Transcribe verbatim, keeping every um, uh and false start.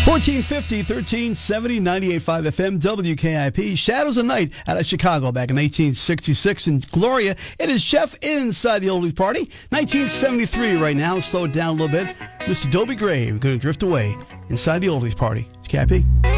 fourteen fifty, thirteen seventy, ninety-eight point five F M, W K I P. Shadows of Night out of Chicago back in eighteen sixty-six. And Gloria, it is Jeff inside the Oldies Party. nineteen seventy-three right now. Slow it down a little bit. Mister Dobie Gray, we're going to drift away inside the Oldies Party. It's K I P.